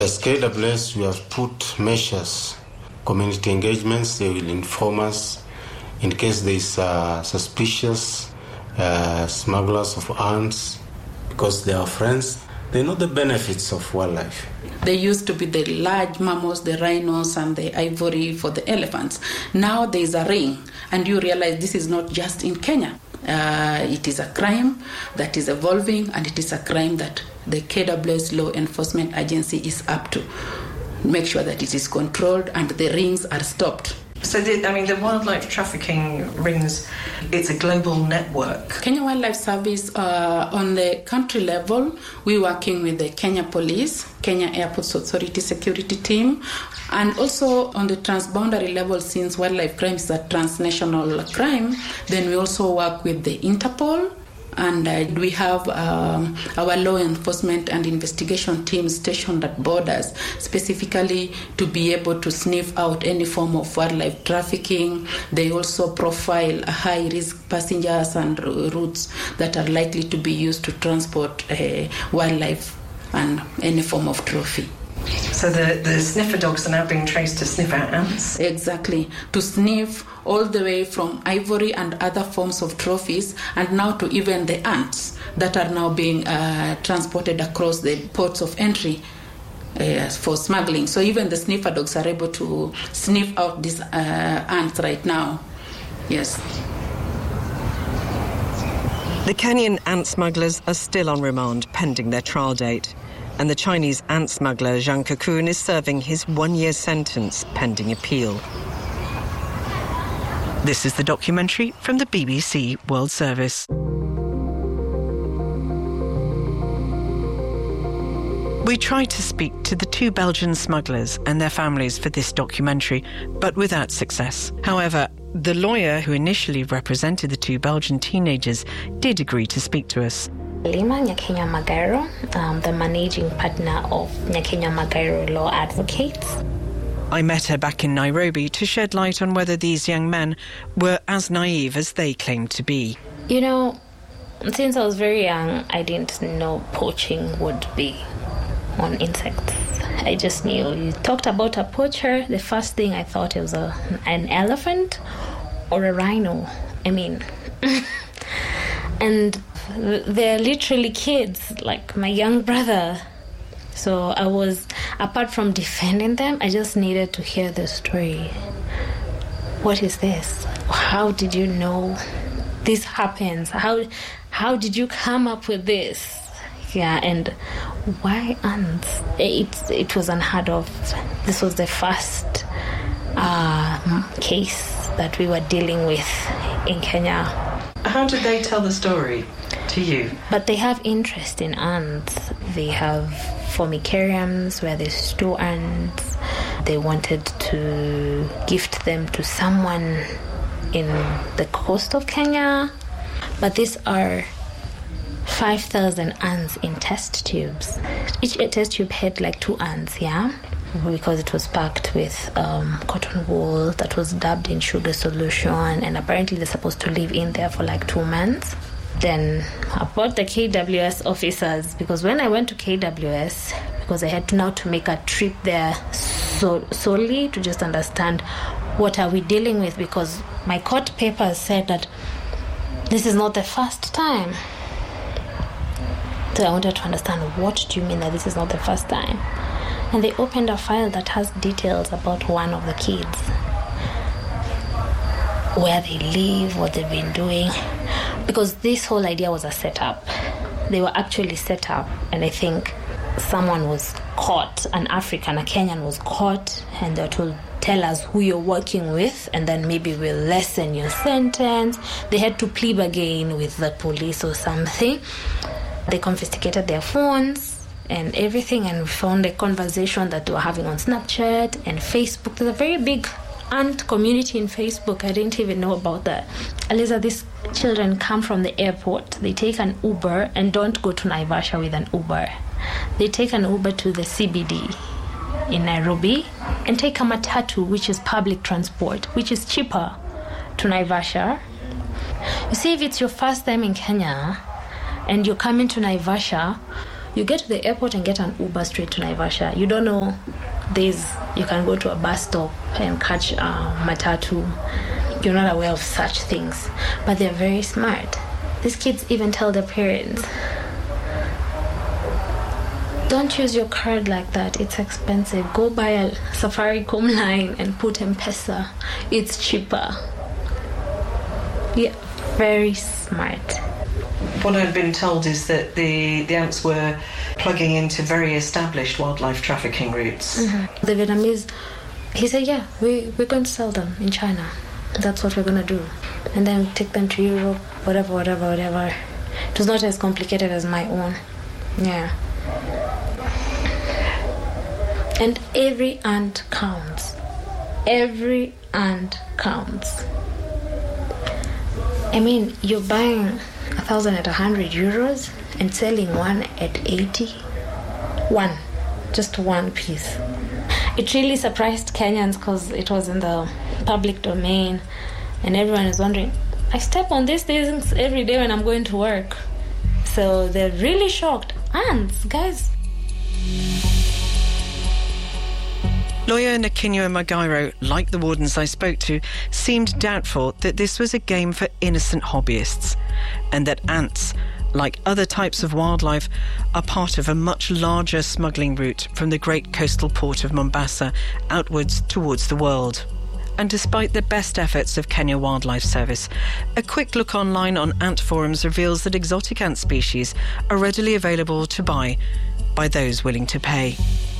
As KWS, we have put measures, community engagements. They will inform us in case there is suspicious smugglers of ants, because they are friends. They know the benefits of wildlife. There used to be the large mammals, the rhinos, and the ivory for the elephants. Now there is a ring, and you realize this is not just in Kenya. It is a crime that is evolving, and it is a crime that the KWS Law Enforcement Agency is up to make sure that it is controlled and the rings are stopped. So, the wildlife trafficking rings, it's a global network. Kenya Wildlife Service, on the country level, we're working with the Kenya Police, Kenya Airports Authority security team, and also on the transboundary level, since wildlife crime is a transnational crime, then we also work with the Interpol. And we have our law enforcement and investigation teams stationed at borders, specifically to be able to sniff out any form of wildlife trafficking. They also profile high-risk passengers and routes that are likely to be used to transport wildlife and any form of trophy. So the sniffer dogs are now being traced to sniff out ants? Exactly, to sniff all the way from ivory and other forms of trophies, and now to even the ants that are now being transported across the ports of entry for smuggling. So even the sniffer dogs are able to sniff out these ants right now. Yes. The Kenyan ant smugglers are still on remand pending their trial date. And the Chinese ant smuggler Zhang Kekun is serving his 1-year sentence pending appeal. This is the documentary from the BBC World Service. We tried to speak to the 2 Belgian smugglers and their families for this documentary, but without success. However, the lawyer who initially represented the 2 Belgian teenagers did agree to speak to us. Lima Nyakenya Magairo, the managing partner of Nyakenya Magairo Law Advocates. I met her back in Nairobi to shed light on whether these young men were as naive as they claimed to be. Since I was very young, I didn't know poaching would be on insects. I just knew you talked about a poacher, the first thing I thought it was an elephant or a rhino. And they're literally kids, like my young brother. So I was, apart from defending them, I just needed to hear the story. What is this? How did you know this happens? How did you come up with this? Yeah, and why ants? It was unheard of. This was the first case that we were dealing with in Kenya. How did they tell the story to you? But they have interest in ants. They have formicariums where they store ants. They wanted to gift them to someone in the coast of Kenya. But these are 5,000 ants in test tubes. Each test tube had like 2 ants, yeah? Because it was packed with cotton wool that was dabbed in sugar solution, and apparently they're supposed to live in there for like 2 months. Then about the KWS officers, because when I went to KWS, because I had to make a trip there solely to just understand what are we dealing with, because my court papers said that this is not the first time. So I wanted to understand, what do you mean that this is not the first time? And they opened a file that has details about one of the kids, where they live, what they've been doing, because this whole idea was a setup. They were actually set up, and I think someone was caught, an African, a Kenyan was caught, and they were told, tell us who you're working with, and then maybe we'll lessen your sentence. They had to plead again with the police or something. They confiscated their phones and everything, and we found a conversation that they were having on Snapchat and Facebook. There's a very big ant community in Facebook. I didn't even know about that. Aliza, these children come from the airport. They take an Uber and don't go to Naivasha with an Uber. They take an Uber to the CBD in Nairobi and take a matatu, which is public transport, which is cheaper, to Naivasha. You see, if it's your first time in Kenya and you're coming to Naivasha, You get to the airport and get an Uber straight to Naivasha. You don't know you can go to a bus stop and catch a matatu. You're not aware of such things. But they're very smart. These kids even tell their parents, don't use your card like that, it's expensive. Go buy a Safaricom line and put M-Pesa. It's cheaper. Yeah, very smart. What I've been told is that the ants were plugging into very established wildlife trafficking routes. Mm-hmm. The Vietnamese, he said, yeah, we're going to sell them in China. That's what we're going to do. And then take them to Europe, whatever. It was not as complicated as my own. Yeah. And every ant counts. Every ant counts. I mean, you're buying 1,100 euros and selling one at 80. Just one piece. It really surprised Kenyans because it was in the public domain and everyone is wondering, I step on these things every day when I'm going to work. So they're really shocked. Ants, guys. Lawyer Nakinua Magairo, like the wardens I spoke to, seemed doubtful that this was a game for innocent hobbyists and that ants, like other types of wildlife, are part of a much larger smuggling route from the great coastal port of Mombasa outwards towards the world. And despite the best efforts of Kenya Wildlife Service, a quick look online on ant forums reveals that exotic ant species are readily available to buy by those willing to pay.